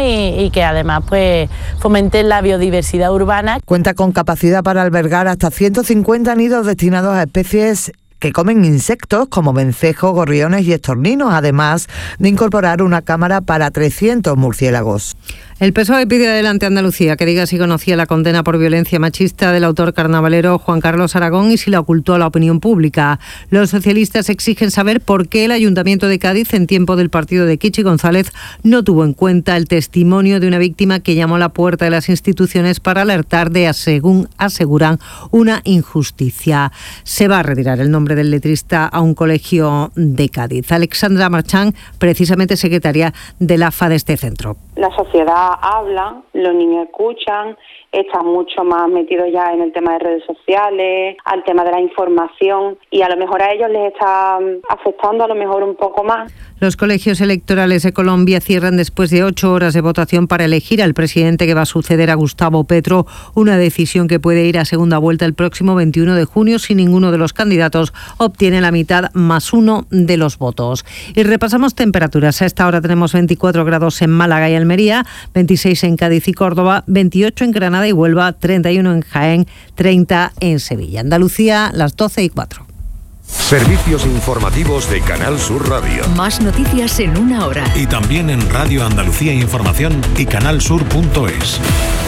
y que además pues fomenten la biodiversidad urbana. Cuenta con capacidad para albergar hasta 150 nidos destinados a especies que comen insectos como vencejos, gorriones y estorninos, además de incorporar una cámara para 300 murciélagos. El PSOE pide adelante a Andalucía que diga si conocía la condena por violencia machista del autor carnavalero Juan Carlos Aragón y si la ocultó a la opinión pública. Los socialistas exigen saber por qué el Ayuntamiento de Cádiz, en tiempo del partido de Kichi González, no tuvo en cuenta el testimonio de una víctima que llamó a la puerta de las instituciones para alertar de, según aseguran, una injusticia. Se va a retirar el nombre del letrista a un colegio de Cádiz. Alexandra Marchán, precisamente secretaria del AFA de este centro. La sociedad habla, los niños escuchan, están mucho más metidos ya en el tema de redes sociales, al tema de la información, y a lo mejor a ellos les está afectando a lo mejor un poco más. Los colegios electorales de Colombia cierran después de 8 horas de votación para elegir al presidente que va a suceder a Gustavo Petro, una decisión que puede ir a segunda vuelta el próximo 21 de junio si ninguno de los candidatos obtiene la mitad más uno de los votos. Y repasamos temperaturas. A esta hora tenemos 24 grados en Málaga y Almería, 26 en Cádiz y Córdoba, 28 en Granada y Huelva, 31 en Jaén, 30 en Sevilla. Andalucía, las 12:04. Servicios informativos de Canal Sur Radio. Más noticias en una hora. Y también en Radio Andalucía Información y canalsur.es.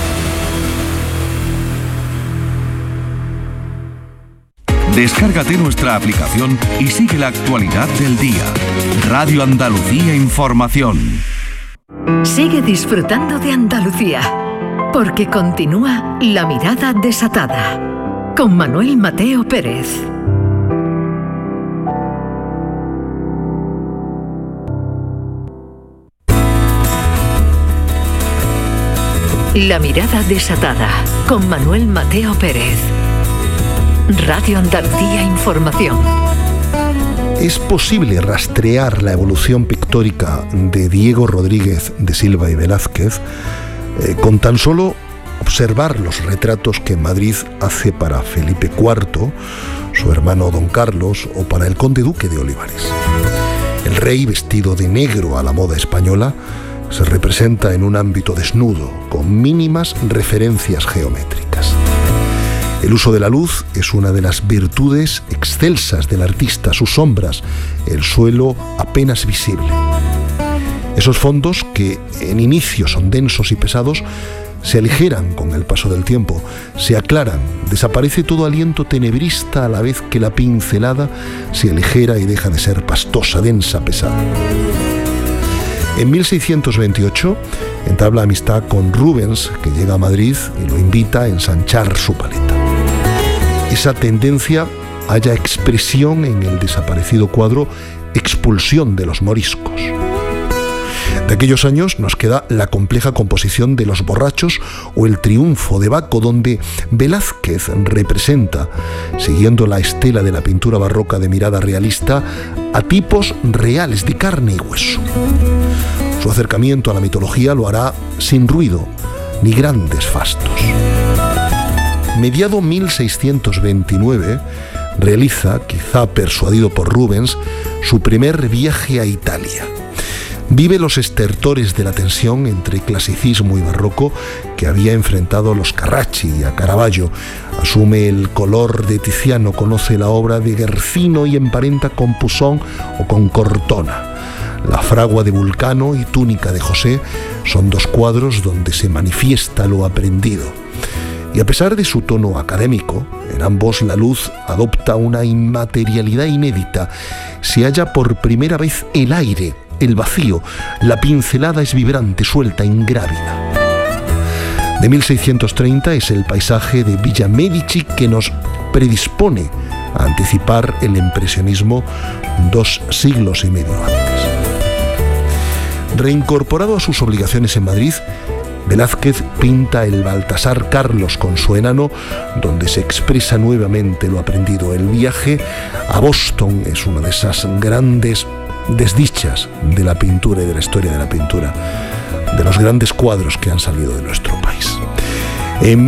Descárgate nuestra aplicación y sigue la actualidad del día. Radio Andalucía Información. Sigue disfrutando de Andalucía, porque continúa La Mirada Desatada, con Manuel Mateo Pérez. La Mirada Desatada, con Manuel Mateo Pérez. Radio Andalucía Información. ¿Es posible rastrear la evolución pictórica de Diego Rodríguez de Silva y Velázquez con tan solo observar los retratos que Madrid hace para Felipe IV, su hermano Don Carlos, o para el conde duque de Olivares? El rey, vestido de negro a la moda española, se representa en un ámbito desnudo, con mínimas referencias geométricas. El uso de la luz es una de las virtudes excelsas del artista. Sus sombras, el suelo apenas visible. Esos fondos, que en inicio son densos y pesados, se aligeran con el paso del tiempo, se aclaran, desaparece todo aliento tenebrista a la vez que la pincelada se aligera y deja de ser pastosa, densa, pesada. En 1628 entabla amistad con Rubens, que llega a Madrid y lo invita a ensanchar su paleta. Esa tendencia halla expresión en el desaparecido cuadro Expulsión de los moriscos. De aquellos años nos queda la compleja composición de Los borrachos o El triunfo de Baco, donde Velázquez representa, siguiendo la estela de la pintura barroca de mirada realista, a tipos reales de carne y hueso. Su acercamiento a la mitología lo hará sin ruido ni grandes fastos. Mediado 1629, realiza, quizá persuadido por Rubens, su primer viaje a Italia. Vive los estertores de la tensión entre clasicismo y barroco que había enfrentado a los Carracci y a Caravaggio. Asume el color de Tiziano, conoce la obra de Guercino y emparenta con Poussin o con Cortona. La fragua de Vulcano y Túnica de José son dos cuadros donde se manifiesta lo aprendido. Y a pesar de su tono académico, en ambos la luz adopta una inmaterialidad inédita. Se halla por primera vez el aire, el vacío. La pincelada es vibrante, suelta, ingrávida. De 1630 es el paisaje de Villa Medici que nos predispone a anticipar el impresionismo 2 siglos y medio antes. Reincorporado a sus obligaciones en Madrid, Velázquez pinta el Baltasar Carlos con su enano, donde se expresa nuevamente lo aprendido. El viaje a Boston es una de esas grandes desdichas de la pintura y de la historia de la pintura, de los grandes cuadros que han salido de nuestro país. En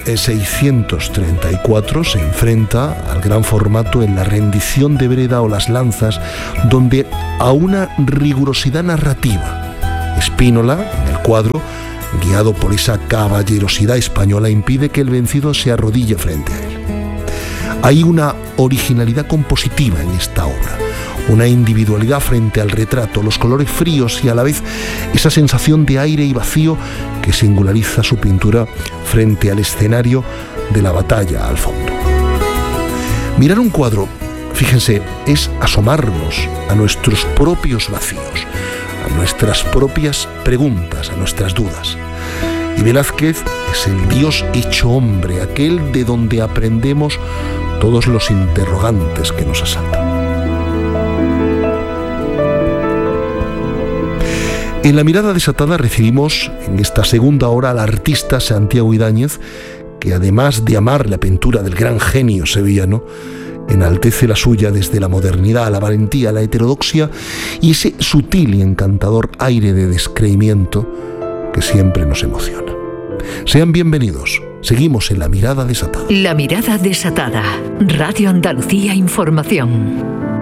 1634 se enfrenta al gran formato en La rendición de Breda o Las lanzas, donde a una rigurosidad narrativa Spínola, en el cuadro, guiado por esa caballerosidad española, impide que el vencido se arrodille frente a él. Hay una originalidad compositiva en esta obra, una individualidad frente al retrato, los colores fríos y a la vez esa sensación de aire y vacío que singulariza su pintura frente al escenario de la batalla al fondo. Mirar un cuadro, fíjense, es asomarnos a nuestros propios vacíos, a nuestras propias preguntas, a nuestras dudas. Y Velázquez es el Dios hecho hombre, aquel de donde aprendemos todos los interrogantes que nos asaltan. En La mirada desatada recibimos en esta segunda hora al artista Santiago Ibáñez, que además de amar la pintura del gran genio sevillano, enaltece la suya desde la modernidad, la valentía, la heterodoxia y ese sutil y encantador aire de descreimiento que siempre nos emociona. Sean bienvenidos. Seguimos en La mirada desatada. La mirada desatada. Radio Andalucía Información.